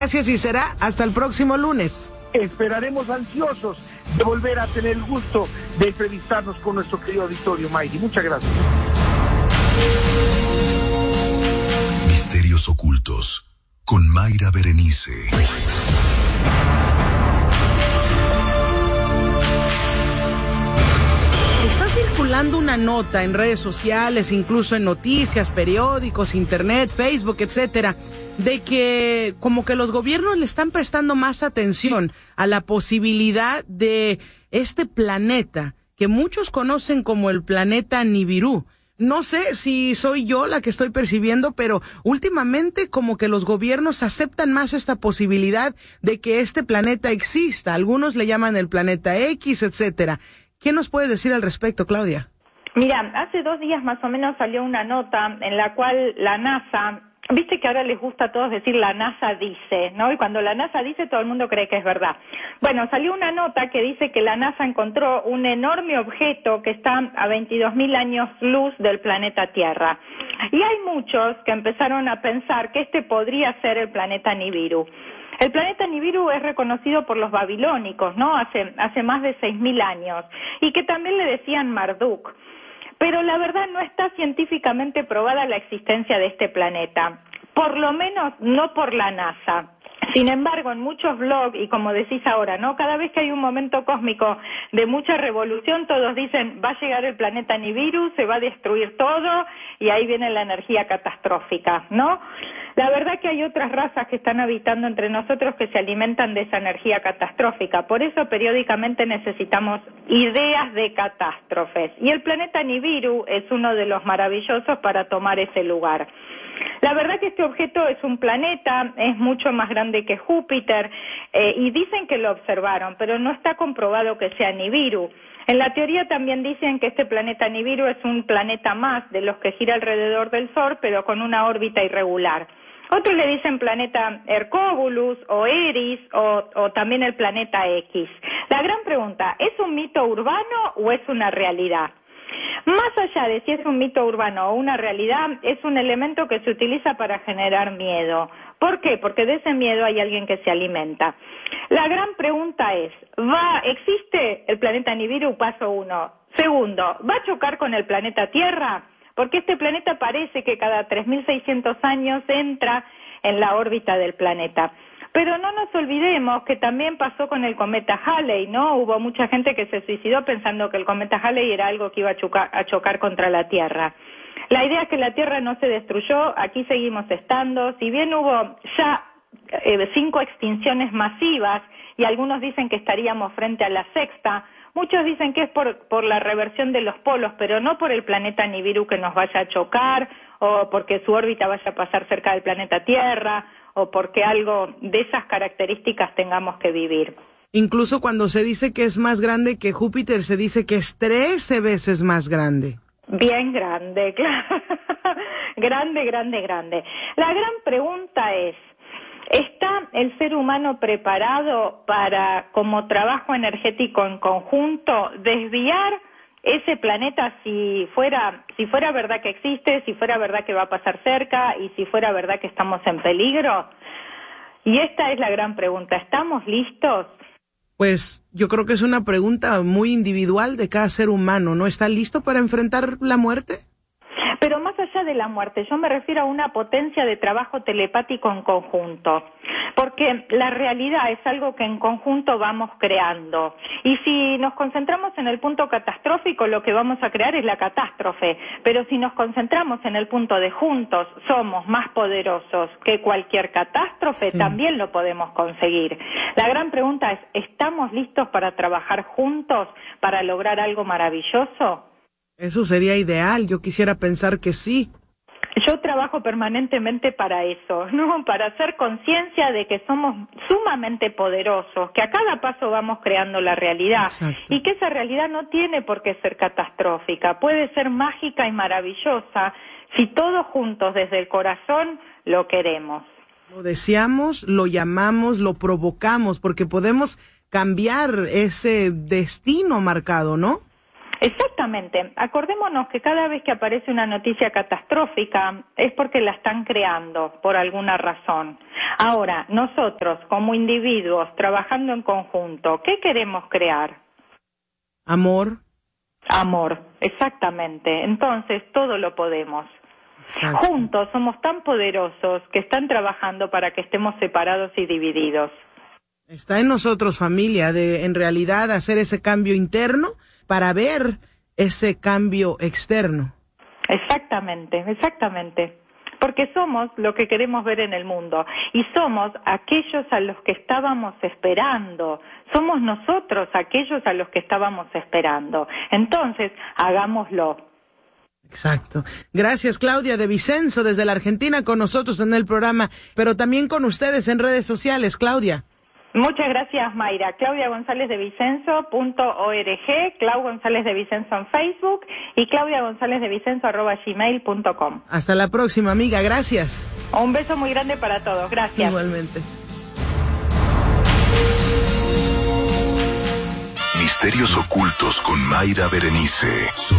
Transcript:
Gracias y será hasta el próximo lunes. Esperaremos ansiosos de volver a tener el gusto de entrevistarnos con nuestro querido auditorio, Mayri. Muchas gracias. Misterios ocultos con Mayra Berenice. Está circulando una nota en redes sociales, incluso en noticias, periódicos, internet, Facebook, etcétera, de que como que los gobiernos le están prestando más atención a la posibilidad de este planeta que muchos conocen como el planeta Nibiru. No sé si soy yo la que estoy percibiendo, pero últimamente como que los gobiernos aceptan más esta posibilidad de que este planeta exista. Algunos le llaman el planeta X, etcétera. ¿Qué nos puedes decir al respecto, Claudia? Mira, hace 2 días más o menos salió una nota en la cual la NASA, viste que ahora les gusta a todos decir la NASA dice, ¿no? Y cuando la NASA dice todo el mundo cree que es verdad. Bueno, salió una nota que dice que la NASA encontró un enorme objeto que está a 22.000 años luz del planeta Tierra. Y hay muchos que empezaron a pensar que este podría ser el planeta Nibiru. El planeta Nibiru es reconocido por los babilónicos, ¿no? Hace más de 6.000 años, y que también le decían Marduk. Pero la verdad no está científicamente probada la existencia de este planeta, por lo menos no por la NASA. Sin embargo, en muchos blogs, y como decís ahora, ¿no? Cada vez que hay un momento cósmico de mucha revolución, todos dicen, va a llegar el planeta Nibiru, se va a destruir todo, y ahí viene la energía catastrófica, ¿no? La verdad que hay otras razas que están habitando entre nosotros que se alimentan de esa energía catastrófica. Por eso periódicamente necesitamos ideas de catástrofes. Y el planeta Nibiru es uno de los maravillosos para tomar ese lugar. La verdad que este objeto es un planeta, es mucho más grande que Júpiter, y dicen que lo observaron, pero no está comprobado que sea Nibiru. En la teoría también dicen que este planeta Nibiru es un planeta más de los que gira alrededor del Sol, pero con una órbita irregular. Otros le dicen planeta Hercóbulus o Eris o también el planeta X. La gran pregunta, ¿es un mito urbano o es una realidad? Más allá de si es un mito urbano o una realidad, es un elemento que se utiliza para generar miedo. ¿Por qué? Porque de ese miedo hay alguien que se alimenta. La gran pregunta es, ¿existe el planeta Nibiru? Paso 1. Segundo, ¿va a chocar con el planeta Tierra? Porque este planeta parece que cada 3.600 años entra en la órbita del planeta. Pero no nos olvidemos que también pasó con el cometa Halley, ¿no? Hubo mucha gente que se suicidó pensando que el cometa Halley era algo que iba a chocar contra la Tierra. La idea es que la Tierra no se destruyó, aquí seguimos estando. Si bien hubo ya 5 extinciones masivas y algunos dicen que estaríamos frente a la 6ª, muchos dicen que es por la reversión de los polos, pero no por el planeta Nibiru que nos vaya a chocar o porque su órbita vaya a pasar cerca del planeta Tierra o porque algo de esas características tengamos que vivir. Incluso cuando se dice que es más grande que Júpiter, se dice que es 13 veces más grande. Bien grande, claro. Grande. La gran pregunta es, ¿está el ser humano preparado para, como trabajo energético en conjunto, desviar ese planeta si fuera verdad que existe, si fuera verdad que va a pasar cerca y si fuera verdad que estamos en peligro? Y esta es la gran pregunta, ¿estamos listos? Pues yo creo que es una pregunta muy individual de cada ser humano, ¿no? ¿Está listo para enfrentar la muerte? Pero más allá de la muerte, yo me refiero a una potencia de trabajo telepático en conjunto, porque la realidad es algo que en conjunto vamos creando, y si nos concentramos en el punto catastrófico, lo que vamos a crear es la catástrofe, pero si nos concentramos en el punto de juntos somos más poderosos que cualquier catástrofe, sí, también lo podemos conseguir. La gran pregunta es, ¿estamos listos para trabajar juntos para lograr algo maravilloso? Eso sería ideal, yo quisiera pensar que sí. Yo trabajo permanentemente para eso, ¿no? Para hacer conciencia de que somos sumamente poderosos, que a cada paso vamos creando la realidad. Exacto. Y que esa realidad no tiene por qué ser catastrófica, puede ser mágica y maravillosa si todos juntos desde el corazón lo queremos. Lo deseamos, lo llamamos, lo provocamos, porque podemos cambiar ese destino marcado, ¿no? Exactamente. Acordémonos que cada vez que aparece una noticia catastrófica es porque la están creando por alguna razón. Ahora, nosotros como individuos trabajando en conjunto, ¿qué queremos crear? Amor. Amor, exactamente. Entonces, todo lo podemos. Exacto. Juntos somos tan poderosos que están trabajando para que estemos separados y divididos. Está en nosotros, familia, de en realidad hacer ese cambio interno para ver ese cambio externo. Exactamente, exactamente. Porque somos lo que queremos ver en el mundo y somos aquellos a los que estábamos esperando. Somos nosotros aquellos a los que estábamos esperando. Entonces, hagámoslo. Exacto. Gracias, Claudia de Vicenzo, desde la Argentina, con nosotros en el programa, pero también con ustedes en redes sociales, Claudia. Muchas gracias, Mayra. Claudia González de Vicenzo.org, Clau González de Vicenzo en Facebook y Claudia González de Vicenzo@gmail.com. Hasta la próxima, amiga. Gracias. Un beso muy grande para todos. Gracias. Igualmente. Misterios ocultos con Mayra Berenice.